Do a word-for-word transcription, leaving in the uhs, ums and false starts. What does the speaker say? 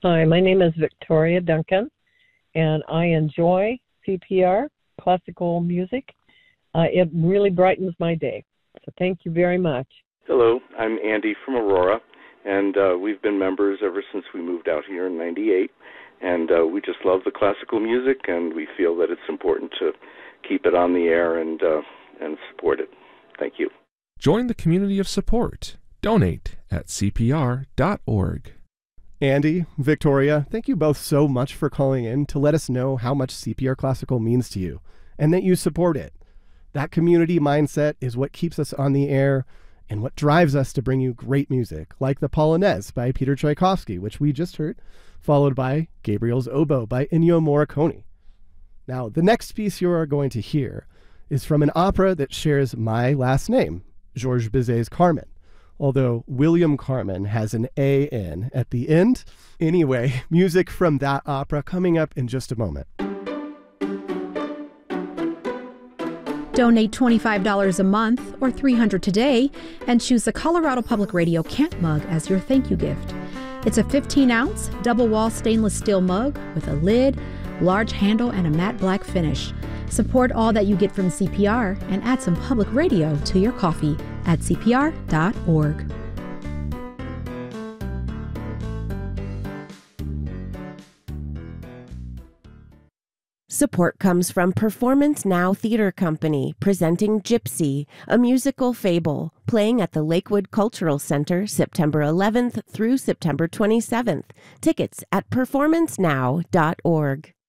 Hi, my name is Victoria Duncan, and I enjoy C P R, classical music. Uh, it really brightens my day. So thank you very much. Hello, I'm Andy from Aurora, and uh, we've been members ever since we moved out here in ninety-eight, and uh, we just love the classical music, and we feel that it's important to keep it on the air and, uh, and support it. Thank you. Join the community of support. Donate at C P R dot org. Andy, Victoria, thank you both so much for calling in to let us know how much C P R Classical means to you and that you support it. That community mindset is what keeps us on the air and what drives us to bring you great music, like the Polonaise by Peter Tchaikovsky, which we just heard, followed by Gabriel's Oboe by Ennio Morricone. Now, the next piece you are going to hear is from an opera that shares my last name, Georges Bizet's Carmen, although William Carmen has an A in at the end. Anyway, music from that opera coming up in just a moment. Donate twenty-five dollars a month or three hundred dollars today and choose the Colorado Public Radio Kent mug as your thank you gift. It's a fifteen ounce double wall stainless steel mug with a lid, large handle, and a matte black finish. Support all that you get from C P R and add some public radio to your coffee at C P R dot org. Support comes from Performance Now Theater Company, presenting Gypsy, a musical fable, playing at the Lakewood Cultural Center September eleventh through September twenty-seventh. Tickets at performance now dot org.